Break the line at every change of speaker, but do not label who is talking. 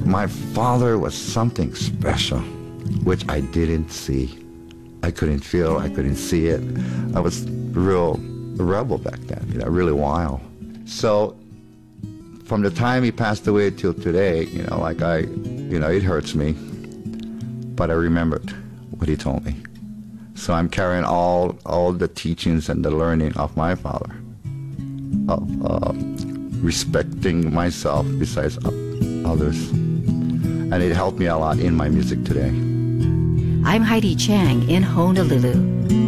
My father was something special, which I didn't see. I couldn't feel, I couldn't see it. I was real rebel back then, really wild. So from the time he passed away till today, it hurts me, but I remembered what he told me. So I'm carrying all the teachings and the learning of my father, of respecting myself besides others. And it helped me a lot in my music today.
I'm Heidi Chang in Honolulu.